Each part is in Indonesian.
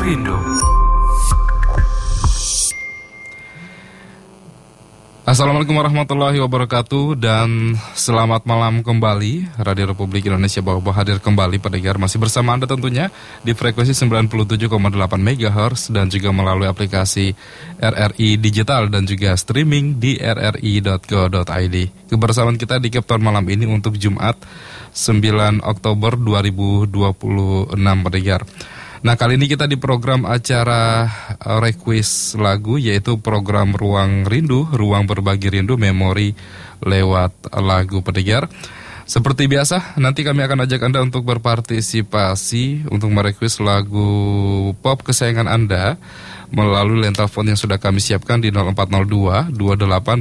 Rindu. Assalamualaikum warahmatullahi wabarakatuh dan selamat malam kembali. Radio Republik Indonesia Bawa hadir kembali pendengar, masih bersama Anda tentunya di frekuensi 97,8 MHz dan juga melalui aplikasi RRI Digital dan juga streaming di rri.go.id. Kebersamaan kita di Captain malam ini untuk Jumat 9 Oktober 2026 pendengar. Nah, kali ini kita di program acara request lagu, yaitu program Ruang Rindu, Ruang Berbagi Rindu, Memori lewat lagu pendengar. Seperti biasa, nanti kami akan ajak Anda untuk berpartisipasi untuk merequest lagu pop kesayangan Anda melalui line telepon yang sudah kami siapkan di 0402 28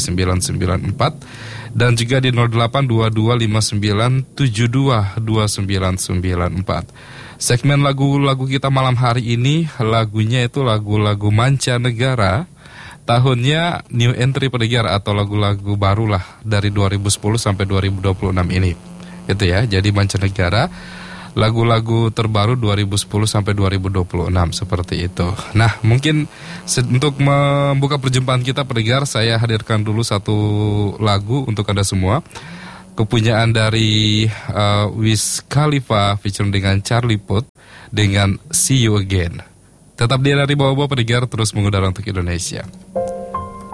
23994 dan juga di 0822 59 72 2994. Segmen lagu-lagu kita malam hari ini, lagunya itu lagu-lagu mancanegara, tahunnya new entry pendengar atau lagu-lagu barulah dari 2010 sampai 2026 ini. Itu ya, jadi mancanegara, lagu-lagu terbaru 2010 sampai 2026 seperti itu. Nah, mungkin untuk membuka perjumpaan kita pendengar, saya hadirkan dulu satu lagu untuk Anda semua. Kepunyaan dari Wiz Khalifa featuring dengan Charlie Puth dengan See You Again. Tetap di dari bawah-bawah pendengar, terus mengudara untuk Indonesia.